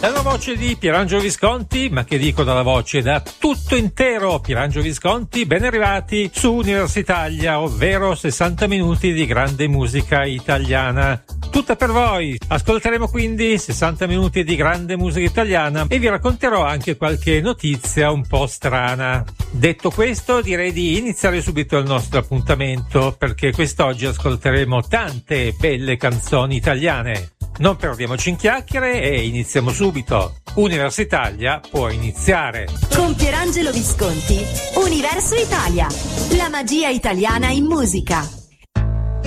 Dalla voce di Pierangelo Visconti, ma che dico dalla voce, da tutto intero Pierangelo Visconti, ben arrivati su Universitalia, ovvero 60 minuti di grande musica italiana. Tutta per voi. Ascolteremo quindi 60 minuti di grande musica italiana e vi racconterò anche qualche notizia un po' strana. Detto questo, direi di iniziare subito il nostro appuntamento, perché quest'oggi ascolteremo tante belle canzoni italiane. Non perdiamoci in chiacchiere e iniziamo subito. Universitalia può iniziare. Con Pierangelo Visconti, Universo Italia. La magia italiana in musica.